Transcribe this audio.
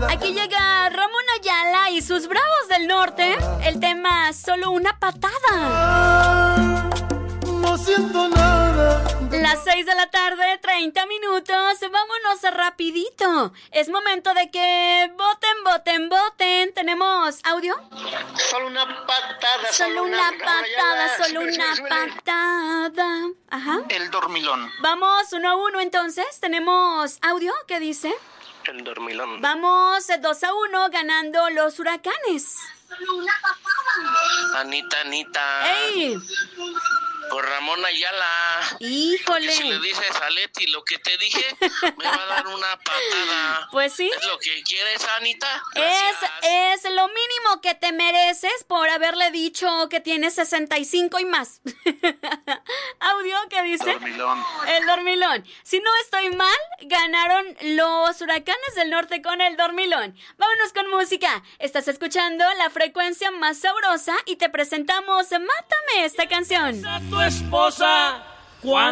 Aquí llega Ramón Ayala y sus Bravos del Norte. El tema Solo una patada. No siento nada. Las 6 de la tarde, 30 minutos. Vámonos rapidito. Es momento de que voten. ¿Tenemos audio? Solo una patada. Solo una patada. Ajá. El dormilón. Vamos 1-1 entonces. ¿Tenemos audio? ¿Qué dice? El dormilón. Vamos 2-1 ganando los Huracanes. Anita. ¡Ey! Por Ramón Ayala. ¡Híjole! Porque si le dices a Leti lo que te dije, me va a dar una patada. Pues sí. ¿Es lo que quieres, Anita? Gracias. Es lo mínimo que te mereces por haberle dicho que tienes 65 y más. ¿Audio qué dice? Dormilón. El dormilón. Si no estoy mal, ganaron los Huracanes del Norte con el dormilón. Vámonos con música. Estás escuchando la frecuencia más sabrosa y te presentamos Mátame esta canción. A tu esposa.